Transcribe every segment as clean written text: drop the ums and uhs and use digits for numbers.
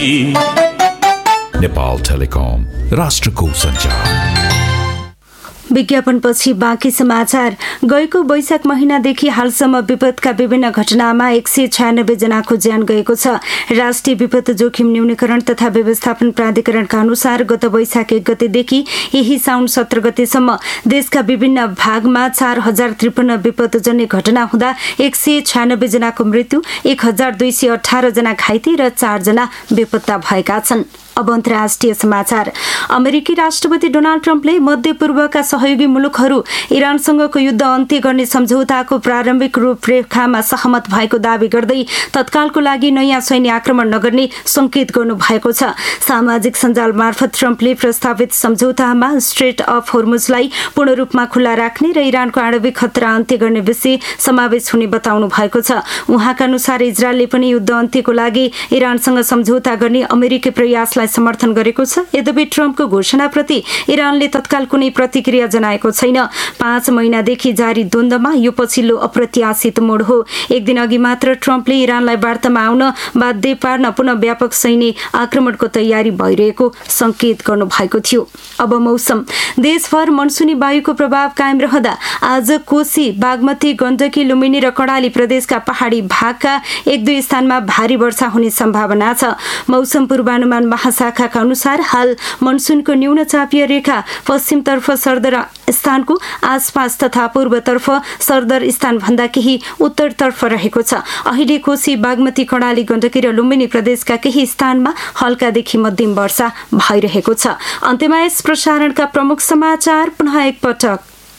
Nepal telecom, राष्ट्रको सञ्चार। विज्ञापनपछि बाँकी समाचार। गएको वैशाख महिनादेखि हालसम्म विपदका विभिन्न घटनामा 196 जनाको ज्यान गएको छ। राष्ट्रिय विपद जोखिम न्यूनीकरण तथा व्यवस्थापन प्राधिकरणका अनुसार गत वैशाख 1 गतेदेखि यही साउन 17 गतेसम्म देशका विभिन्न भागमा 4053 विपदजन्य घटना हुँदा 196 जनाको मृत्यु, 1218 जना घाइते र 4 जना बेपत्ता भएका छन्। अब अन्तर्राष्ट्रिय समाचार। अमेरिकी राष्ट्रपति डोनाल्ड ट्रम्पले मध्यपूर्वका सहयोगी मुलुकहरू इरानसँगको युद्ध अन्त्य गर्ने सम्झौताको प्रारम्भिक रूपरेखामा सहमत भएको दावी गर्दै तत्कालको लागि नयाँ सैन्य आक्रमण नगर्ने संकेत गर्नु भएको छ। सामाजिक सञ्जाल मार्फत ट्रम्पले प्रस्तावित सम्झौतामा स्ट्रेट अफ होर्मुजलाई पूर्ण रूपमा खुल्ला राख्ने र इरानको आणविक खतरा अन्त्य गर्ने विषय समावेश हुने बताउनु भएको छ। उहाँका अनुसार इजरायलले पनि युद्ध अन्त्यको लागि इरानसँग सम्झौता गर्ने अमेरिकी प्रयासलाई समर्थन गरेको छ। यद्यपि ट्रम्पको घोषणाप्रति इरानले तत्काल कुनै प्रतिक्रिया जनाएको छैन। 5 महिनादेखि जारी द्वन्द्वमा यो पछिल्लो अप्रत्याशित मोड हो। एक दिन अघि मात्र ट्रम्पले इरानलाई वार्तामा आउन बाध्य पार्न पुनः व्यापक सैन्य आक्रमणको तयारी भइरहेको संकेत गर्नु भएको थियो। अब मौसम। देशभर मनसुनी वायुको प्रभाव कायम रहँदा आज कोशी, बागमती, गण्डकी, लुम्बिनी र कर्णाली प्रदेशका पहाडी भागका 1-2 स्थानमा भारी वर्षा हुने सम्भावना छ। मौसम पूर्वानुमान महाशाखाका अनुसार हाल मनसुनको न्यून चापीय रेखा पश्चिमतर्फ सरदर स्थानको आसपास तथा पूर्वतर्फ सरदर स्थान भन्दा केही उत्तरतर्फ रहेको छ। अहिले कोशी, बागमती, कर्णाली, गण्डकी र लुम्बिनी प्रदेशका केही स्थानमा हल्कादेखि मध्यम वर्षा भइरहेको छ। अन्त्यमा यस प्रसारणका प्रमुख समाचार पुनः एकपटक।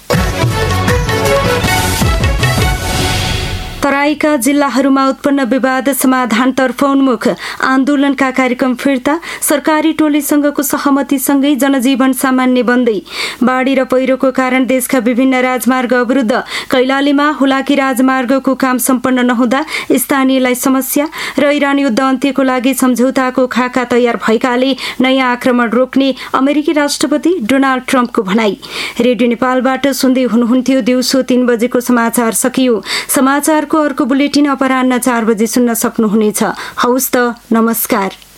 तराईका जिल्लाहरूमा उत्पन्न विवाद समाधानतर्फ उन्मुख, आन्दोलनका कार्यक्रम फिर्ता, सरकारी टोलीसँगको सहमतिसँगै जनजीवन सामान्य बन्दै, बाढी र पहिरोको कारण देशका विभिन्न राजमार्ग अवरुद्ध, कैलालीमा हुलाकी राजमार्गको काम सम्पन्न नहुँदा स्थानीयलाई समस्या र इरान युद्ध अन्त्यको लागि सम्झौताको खाका तयार भएकाले नयाँ आक्रमण रोक्ने अमेरिकी राष्ट्रपति डोनाल्ड ट्रम्पको भनाई। रेडियो नेपालबाट सुन्दै हुनुहुन्थ्यो। दिउँसो 3 बजेको समाचार सकियो। समाचारको अर्को बुलेटिन अपराह्न 4 बजे सुन्न सक्नुहुनेछ। हौस् त, नमस्कार।